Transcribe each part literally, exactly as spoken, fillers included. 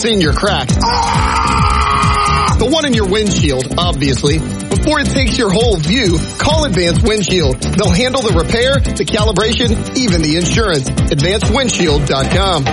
senior crack. The one in your windshield, obviously. Before it takes your whole view, call Advanced Windshield. They'll handle the repair, the calibration, even the insurance. advanced windshield dot com.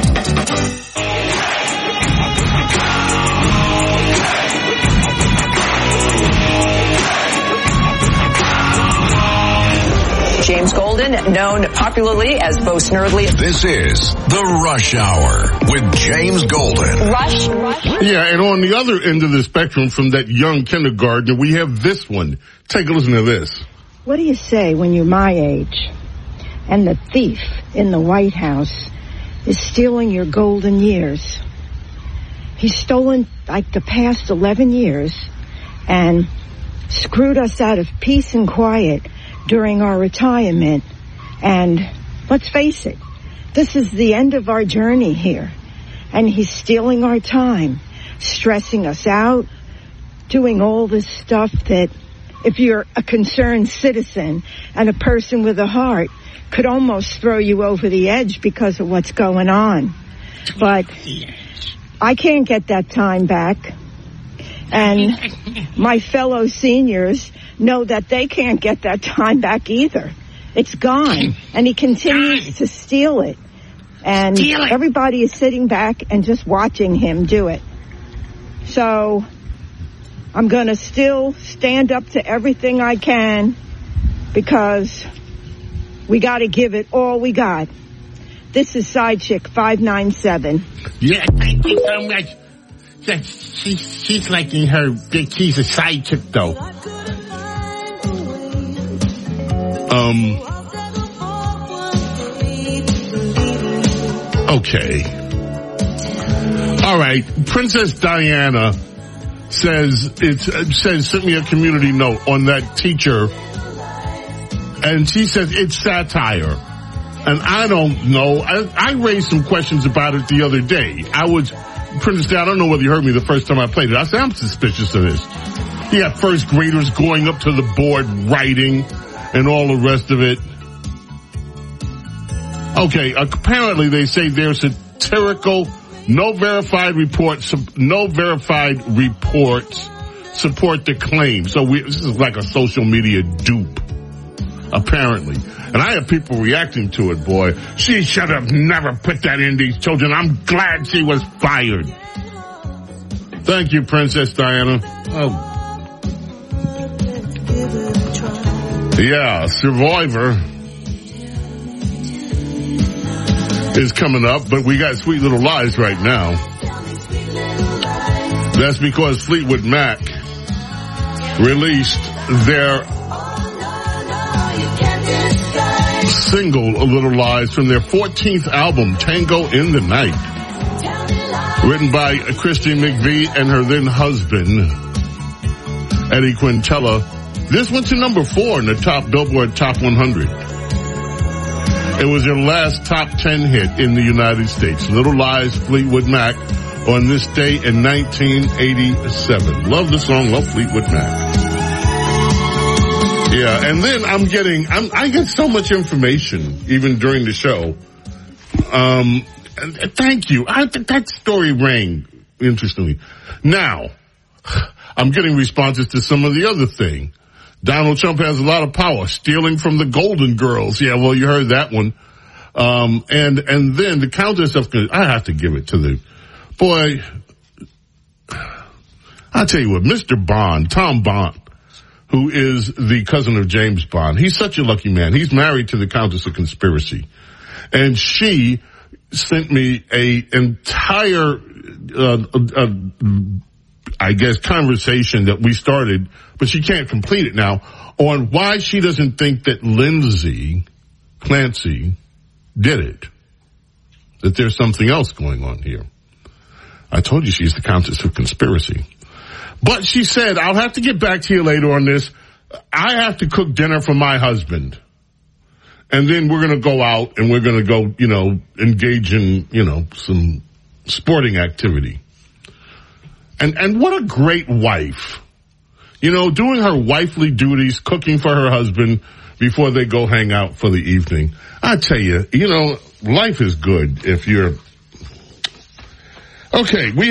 James Golden, known popularly as Bo Snerdley. This is The Rush Hour with James Golden. Rush, Rush. Yeah, and on the other end of the spectrum from that young kindergartner, we have this one. Take a listen to this. What do you say when you're my age and the thief in the White House is stealing your golden years? He's stolen like the past eleven years and screwed us out of peace and quiet during our retirement. And let's face it, this is the end of our journey here. And he's stealing our time, stressing us out, doing all this stuff that if you're a concerned citizen and a person with a heart could almost throw you over the edge because of what's going on. But I can't get that time back. And my fellow seniors know that they can't get that time back either. It's gone. And he continues to steal it. And steal it. Everybody is sitting back and just watching him do it. So I'm going to still stand up to everything I can because we got to give it all we got. This is Side Chick five nine seven. Yeah, thank you so much. Yeah, she's, she's like in her, she's a side chick though. Um, okay. All right. Princess Diana says, it uh, says, sent me a community note on that teacher. And she says it's satire. And I don't know. I, I raised some questions about it the other day. I was, Princess Diana, I don't know whether you heard me the first time I played it. I said, I'm suspicious of this. You got first graders going up to the board, writing, and all the rest of it. Okay, apparently they say they're satirical, no verified reports, no verified reports support the claim. So we, this is like a social media dupe, apparently. And I have people reacting to it, boy. She should have never put that in these children. I'm glad she was fired. Thank you, Princess Diana. Oh. Yeah, Survivor is coming up, but we got Sweet Little Lies right now. That's because Fleetwood Mac released their single, Little Lies, from their fourteenth album, Tango in the Night. Written by Christy McVie and her then husband, Eddie Quintella. This went to number four in the top Billboard Top one hundred. It was their last top ten hit in the United States. Little Lies, Fleetwood Mac, on this day in nineteen eighty-seven. Love the song, love Fleetwood Mac. Yeah, and then I'm getting, I'm, I get so much information, even during the show. Um, thank you. I, that story rang interestingly. Now, I'm getting responses to some of the other thing. Donald Trump has a lot of power, stealing from the Golden Girls. Yeah, well, you heard that one. Um, and, and then the Countess of, I have to give it to the, boy, I'll tell you what, Mister Bond, Tom Bond, who is the cousin of James Bond, he's such a lucky man. He's married to the Countess of Conspiracy. And she sent me a entire, uh, uh, I guess, conversation that we started, but she can't complete it now, on why she doesn't think that Lindsay Clancy did it. That there's something else going on here. I told you she's the Countess of Conspiracy. But she said, I'll have to get back to you later on this. I have to cook dinner for my husband. And then we're going to go out and we're going to go, you know, engage in, you know, some sporting activity. And, and what a great wife. You know, doing her wifely duties, cooking for her husband before they go hang out for the evening. I tell you, you know, life is good if you're, okay, we